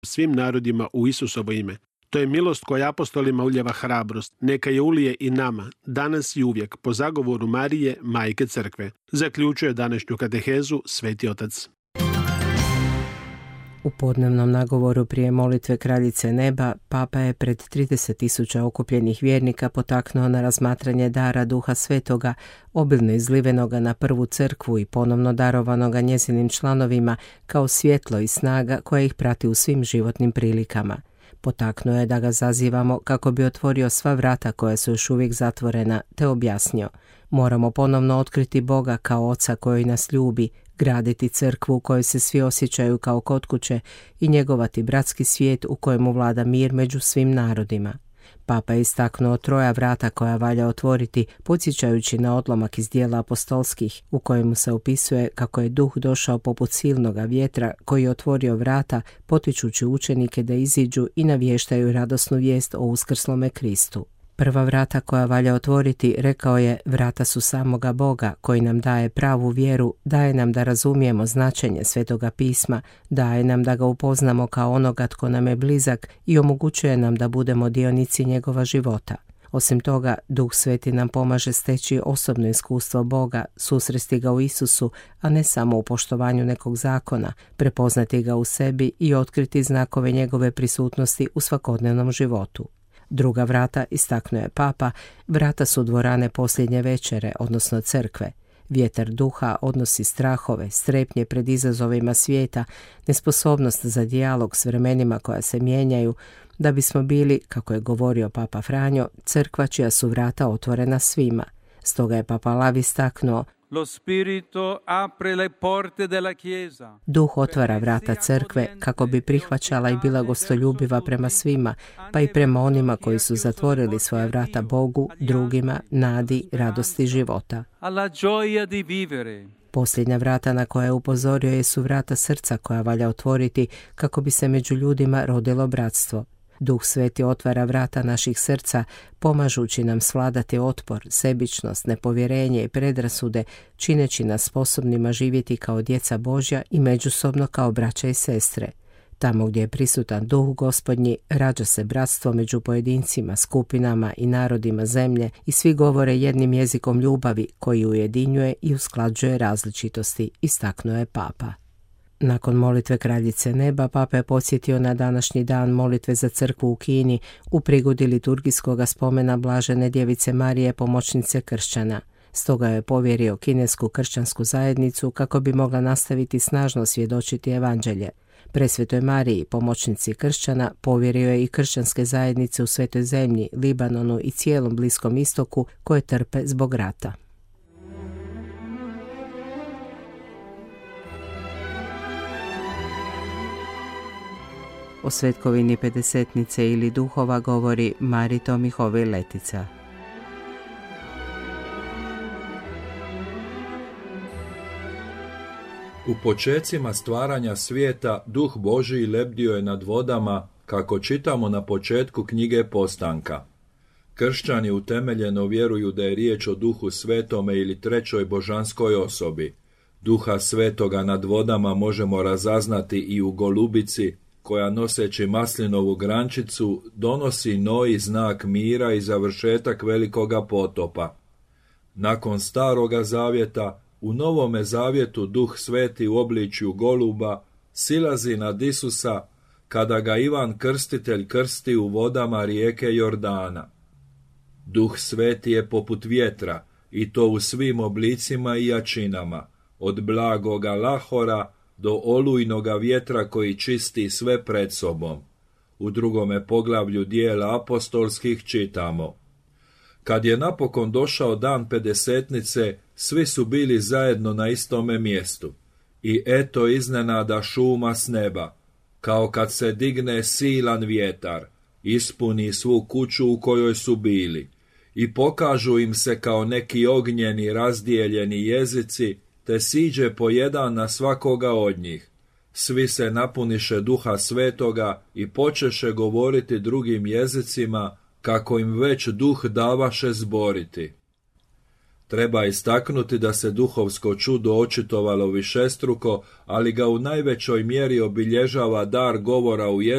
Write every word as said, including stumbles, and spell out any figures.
svim narodima u Isusovo ime. To je milost koja apostolima uljeva hrabrost. Neka je ulije i nama, danas i uvijek, po zagovoru Marije, majke crkve. Zaključuje današnju katehezu Sveti Otac. U podnevnom nagovoru prije molitve Kraljice neba, Papa je pred trideset tisuća okupljenih vjernika potaknuo na razmatranje dara Duha Svetoga, obilno izlivenoga na prvu crkvu i ponovno darovanoga njezinim članovima kao svjetlo i snaga koja ih prati u svim životnim prilikama. Potaknuo je da ga zazivamo kako bi otvorio sva vrata koja su još uvijek zatvorena, te objasnio: moramo ponovno otkriti Boga kao Oca koji nas ljubi, graditi crkvu u kojoj se svi osjećaju kao kod kuće i njegovati bratski svijet u kojemu vlada mir među svim narodima. Papa je istaknuo troja vrata koja valja otvoriti, podsjećajući na odlomak iz dijela apostolskih, u kojemu se opisuje kako je Duh došao poput silnoga vjetra koji je otvorio vrata, potičući učenike da iziđu i navještaju radosnu vijest o uskrslome Kristu. Prva vrata koja valja otvoriti, rekao je, vrata su samoga Boga koji nam daje pravu vjeru, daje nam da razumijemo značenje Svetoga pisma, daje nam da ga upoznamo kao onoga tko nam je blizak i omogućuje nam da budemo dionici njegova života. Osim toga, Duh Sveti nam pomaže steći osobno iskustvo Boga, susresti ga u Isusu, a ne samo u poštovanju nekog zakona, prepoznati ga u sebi i otkriti znakove njegove prisutnosti u svakodnevnom životu. Druga vrata, istaknuo je Papa, vrata su dvorane posljednje večere, odnosno crkve. Vjetar duha odnosi strahove, strepnje pred izazovima svijeta, nesposobnost za dijalog s vremenima koja se mijenjaju, da bismo bili, kako je govorio Papa Franjo, crkva čija su vrata otvorena svima. Stoga je Papa Lav istaknuo: Lo spirito apre le porte della chiesa. Duh otvara vrata crkve kako bi prihvaćala i bila gostoljubiva prema svima, pa i prema onima koji su zatvorili svoja vrata Bogu, drugima, nadi, radosti života. Alla gioia di vivere. Posljednja vrata na koja je upozorio jesu vrata srca koja valja otvoriti kako bi se među ljudima rodilo bratstvo. Duh Sveti otvara vrata naših srca, pomažući nam svladati otpor, sebičnost, nepovjerenje i predrasude, čineći nas sposobnima živjeti kao djeca Božja i međusobno kao braća i sestre. Tamo gdje je prisutan Duh Gospodnji, rađa se bratstvo među pojedincima, skupinama i narodima zemlje i svi govore jednim jezikom ljubavi koji ujedinjuje i usklađuje različitosti, istaknuo je Papa. Nakon molitve Kraljice neba, Papa je podsjetio na današnji dan molitve za crkvu u Kini u prigodi liturgijskoga spomena Blažene Djevice Marije, pomoćnice kršćana. Stoga je povjerio kinesku kršćansku zajednicu kako bi mogla nastaviti snažno svjedočiti evanđelje. Presvetoj Mariji, pomoćnici kršćana, povjerio je i kršćanske zajednice u Svetoj zemlji, Libanonu i cijelom Bliskom istoku koje trpe zbog rata. O svetkovini pedesetnice ili duhova govori Marito Mihovil Letica. U počecima stvaranja svijeta Duh Božji lebdio je nad vodama, kako čitamo na početku knjige Postanka. Kršćani utemeljeno vjeruju da je riječ o Duhu Svetome ili trećoj božanskoj osobi. Duha Svetoga nad vodama možemo razaznati i u golubici, koja noseći maslinovu grančicu donosi Noji znak mira i završetak velikoga potopa. Nakon Staroga zavjeta, u Novome zavjetu Duh Sveti u obličju goluba silazi nad Isusa kada ga Ivan Krstitelj krsti u vodama rijeke Jordana. Duh Sveti je poput vjetra, i to u svim oblicima i jačinama, od blagoga lahora do olujnoga vjetra koji čisti sve pred sobom. U drugome poglavlju dijela apostolskih čitamo: kad je napokon došao dan pedesetnice, svi su bili zajedno na istome mjestu. I eto iznenada šuma s neba, kao kad se digne silan vjetar, ispuni svu kuću u kojoj su bili, i pokažu im se kao neki ognjeni razdijeljeni jezici, te siđe po jedan na svakoga od njih. Svi se napuniše Duha Svetoga i počeše govoriti drugim jezicima, kako im već Duh davaše zboriti. Treba istaknuti da se duhovsko čudo očitovalo višestruko, ali ga u najvećoj mjeri obilježava dar govora u jeziku